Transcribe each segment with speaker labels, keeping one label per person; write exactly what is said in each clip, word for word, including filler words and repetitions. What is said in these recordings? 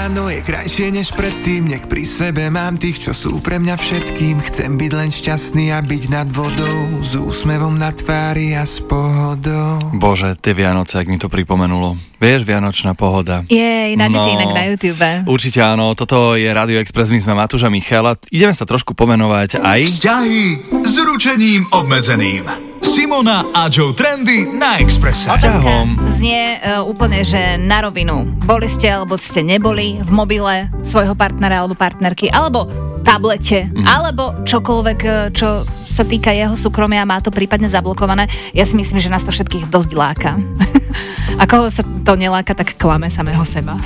Speaker 1: ráno je krajšie než predtým. Nech pri sebe mám tých, čo sú pre mňa všetkým. Chcem byť len šťastný a byť nad vodou, s úsmevom na tvári a s pohodou.
Speaker 2: Bože, tie Vianoce, ak mi to pripomenulo. Vieš, Vianočná pohoda.
Speaker 3: Jej, nájdete no, inak na YouTube.
Speaker 2: Určite áno, toto je Radio Express, my sme Matúš a Michala. Ideme sa trošku pomenovať aj...
Speaker 4: Vzťahy s ručením obmedzeným. Simona a Joe Trendy na Expresse.
Speaker 3: Otázka znie uh, úplne, že na rovinu. Boli ste alebo ste neboli v mobile svojho partnera alebo partnerky, alebo tablete, mm. alebo čokoľvek, čo sa týka jeho súkromia, má to prípadne zablokované. Ja si myslím, že nás to všetkých dosť láka. A koho sa to neláka, tak klame samého seba.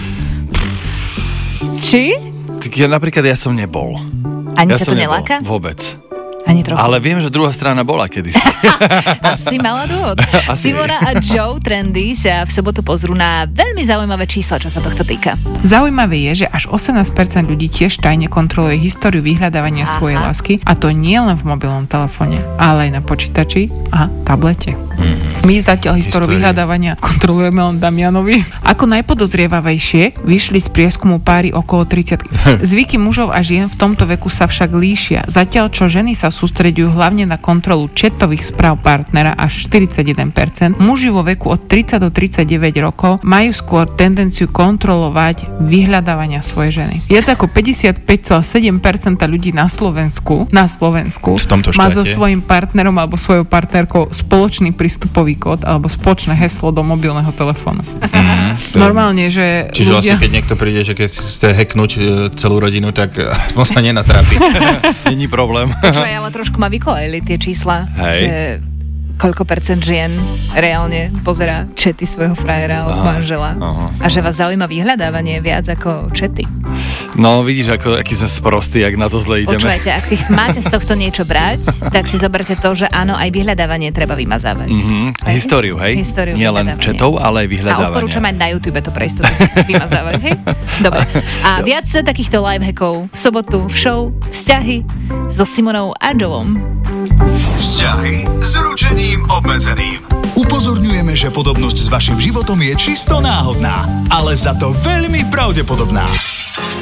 Speaker 3: Či?
Speaker 2: Tak ja, napríklad ja som nebol.
Speaker 3: Ani
Speaker 2: ja
Speaker 3: ťa to neláka?
Speaker 2: Vôbec.
Speaker 3: Ani trochu.
Speaker 2: Ale viem, že druhá strana bola kedysi.
Speaker 3: Asi mala dôvod. Asi Simona a Joe Trendy sa v sobotu pozrú na veľmi zaujímavé čísla, čo sa tohto týka.
Speaker 5: Zaujímavé je, že až osemnásť percent ľudí tiež tajne kontroluje históriu vyhľadávania Aha. svojej lásky, a to nie len v mobilnom telefóne, ale aj na počítači a tablete. Mm. My zatiaľ históriu vyhľadávania kontrolujeme len Damianovi. Ako najpodozrievavejšie vyšli z prieskumu páry okolo tridsiatky. Zvyky mužov a žien v tomto veku sa však líšia. Zatiaľ, čo ženy sa sústreďujú hlavne na kontrolu chatových správ partnera až štyridsaťjeden percent, muži vo veku od tridsať do tridsaťdeväť rokov majú skôr tendenciu kontrolovať vyhľadávania svojej ženy. Viac ako päťdesiatpäť celá sedem percent ľudí na Slovensku, na Slovensku má so svojím partnerom alebo svojou partnerkou spoločný prístupový kód alebo spoločné heslo do mobilného telefónu. Mm, Normálne, že
Speaker 6: Čiže
Speaker 5: ľudia...
Speaker 6: vlastne, keď niekto príde, že keď chce hacknúť celú rodinu, tak aspoň sa nenatrápi.
Speaker 2: Není problém.
Speaker 3: Počúvaj, ale trošku ma vykolajili tie čísla.
Speaker 2: Hej.
Speaker 3: Že koľko percent žien reálne pozerá čety svojho frajera alebo manžela. Aha, a že vás zaujíma vyhľadávanie viac ako čety.
Speaker 2: No vidíš, ako, aký sme sprostí, ak na to zle ideme.
Speaker 3: Počúvajte, ak si máte z tohto niečo brať, tak si zoberte to, že áno, aj vyhľadávanie treba vymazávať.
Speaker 2: Mm-hmm. Históriu, hej?
Speaker 3: Históriu,
Speaker 2: nie len četov, ale aj vyhľadávanie.
Speaker 3: A odporúčam aj na YouTube to pre istotu vymazávať, hej? Dobre. A viac takýchto lifehackov v sobotu v show Vzťahy so Simonou a Joeom.
Speaker 4: Vzťahy s ručením obmedzeným. Upozorňujeme, že podobnosť s vašim životom je čisto náhodná, ale za to veľmi pravdepodobná.